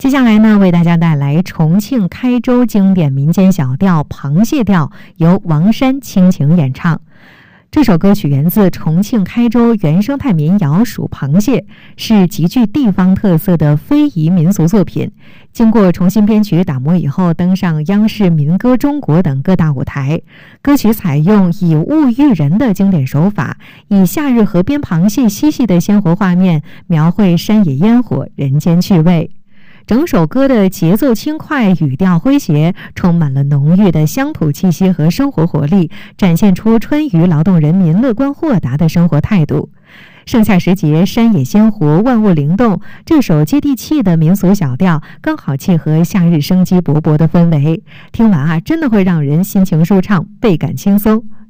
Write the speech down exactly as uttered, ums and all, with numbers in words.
接下来呢，为大家带来重庆开州经典民间小调《螃蟹调》，由王山倾情演唱。这首歌曲源自重庆开州原生态民谣《数螃蟹》，是极具地方特色的非遗民俗作品。经过重新编曲打磨以后，登上央视民歌中国等各大舞台。歌曲采用以物喻人的经典手法，以夏日河边螃蟹嬉戏的鲜活画面，描绘山野烟火、人间趣味。整首歌的节奏轻快，语调诙谐，充满了浓郁的乡土气息和生活活力，展现出川渝劳动人民乐观豁达的生活态度。盛夏时节，山野鲜活，万物灵动，这首接地气的民俗小调刚好契合夏日生机勃勃的氛围。听完啊，真的会让人心情舒畅，倍感轻松。